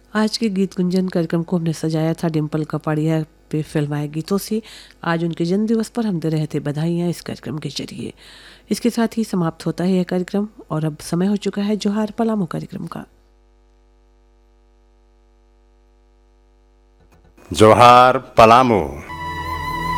आज के गीत गुंजन कार्यक्रम को हमने सजाया था डिम्पल कपाड़िया पे फिल्माए गीतों से। आज उनके जन्मदिवस पर हम दे रहे थे बधाइयाँ इस कार्यक्रम के जरिए। इसके साथ ही समाप्त होता है यह कार्यक्रम और अब समय हो चुका है जोहार पलामू कार्यक्रम का। जोहार पलामू।